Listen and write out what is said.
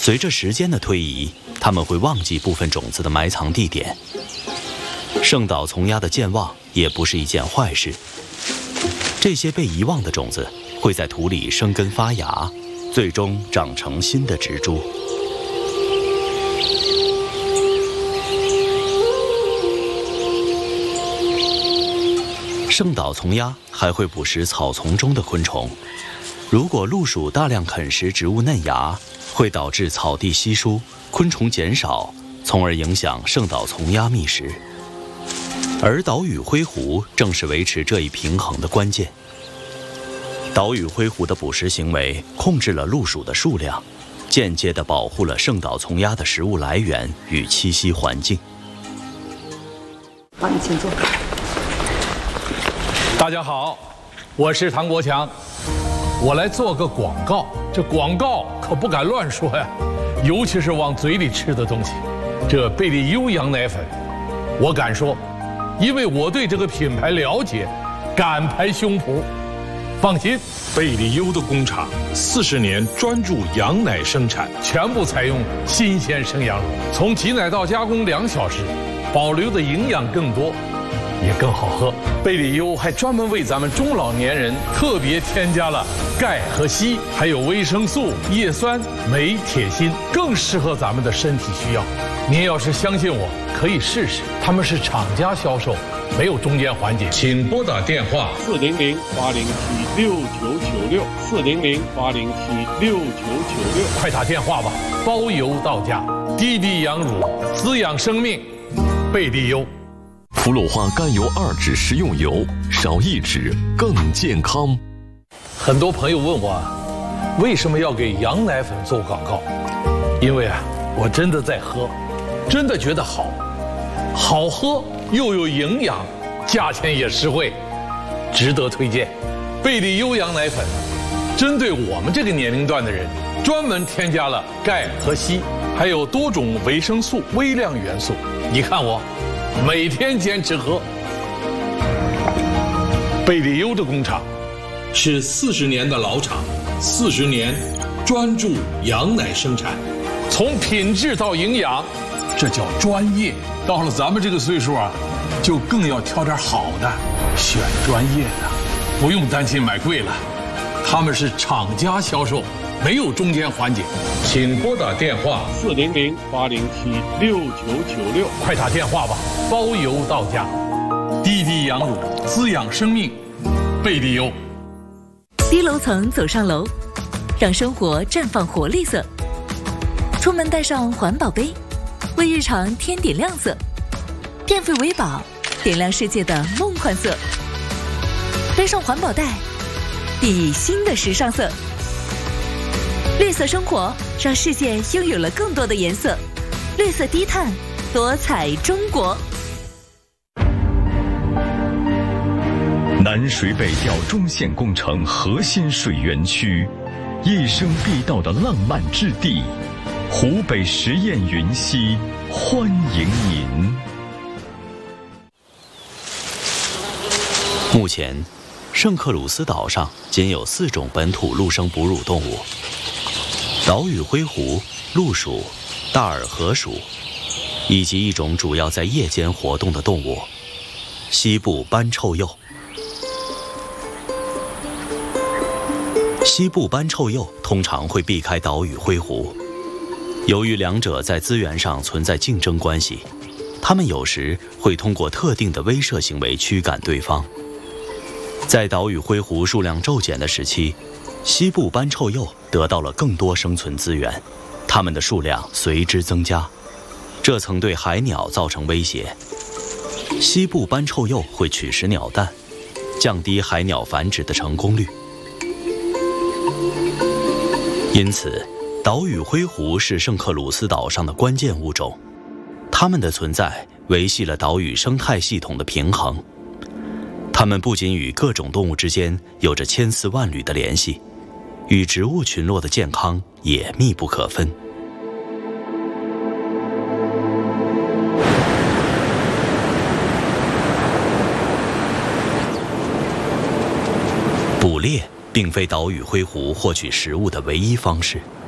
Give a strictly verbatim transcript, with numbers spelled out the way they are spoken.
随着时间的推移，它们会忘记部分种子的埋藏地点。圣岛丛鸦的健忘也不是一件坏事。这些被遗忘的种子会在土里生根发芽，最终长成新的植株。圣岛丛鸦还会捕食草丛中的昆虫。如果鹿鼠大量啃食植物嫩芽，会导致草地稀疏，昆虫减少，从而影响圣岛丛鸦觅食。而岛屿灰狐正是维持这一平衡的关键。岛屿灰狐的捕食行为控制了鹿鼠的数量，间接地保护了圣岛丛鸦的食物来源与栖息环境。 好，你请坐。 大家好，我是唐国强，我来做个广告。这广告可不敢乱说呀，尤其是往嘴里吃的东西。这贝利优羊奶粉，我敢说，因为我对这个品牌了解，敢拍胸脯。放心， 贝利优的工厂四十年专注羊奶生产， 全部采用新鲜生羊乳，从挤奶到加工两小时，保留的营养更多，也更好喝。贝利优还专门为咱们中老年人特别添加了钙和硒，还有维生素、叶酸、镁、铁、锌，更适合咱们的身体需要。您要是相信我，可以试试。他们是厂家销售，没有中间环节。请拨打电话四零零八零七六九九六四零零八零七六九九六， 快打电话吧，包邮到家。低低羊乳，滋养生命，贝利优。 氟氯化甘油二酯食用油，少一酯更健康。 很多朋友问我，为什么要给羊奶粉做广告？因为啊，我真的在喝，真的觉得好，好喝又有营养，价钱也实惠，值得推荐。贝利优羊奶粉，针对我们这个年龄段的人，专门添加了钙和硒，还有多种维生素、微量元素。你看我。每天坚持喝。贝利优的工厂是四十年的老厂，四十年专注羊奶生产，从品质到营养，这叫专业。到了咱们这个岁数啊，就更要挑点好的，选专业的，不用担心买贵了。他们是厂家销售，没有中间环节。请拨打电话四零零八零七六九九六， 快打电话吧，包邮到家。低低羊乳，滋养生命，贝利优。 低楼层走上楼，让生活绽放活力色。出门带上环保杯，为日常添点亮色。电费为宝，点亮世界的梦幻色。背上环保袋，熠熠新的时尚色。绿色生活，让世界拥有了更多的颜色。绿色低碳，多彩中国。 南水北调中线工程核心水源区，一生必到的浪漫之地，湖北十堰云溪欢迎您。 目前，圣克鲁斯岛上仅有四种本土陆生哺乳动物。岛屿灰狐、鹿鼠、大耳河鼠，以及一种主要在夜间活动的动物——西部斑臭鼬。西部斑臭鼬通常会避开岛屿灰狐，由于两者在资源上存在竞争关系，它们有时会通过特定的威慑行为驱赶对方。在岛屿灰狐数量骤减的时期，西部斑臭鼬得到了更多生存资源，它们的数量随之增加，这曾对海鸟造成威胁。西部斑臭鼬会取食鸟蛋，降低海鸟繁殖的成功率。因此，岛屿灰狐是圣克鲁斯岛上的关键物种，它们的存在维系了岛屿生态系统的平衡。它们不仅与各种动物之间有着千丝万缕的联系，与植物群落的健康也密不可分。捕猎并非岛屿灰狐获取食物的唯一方式。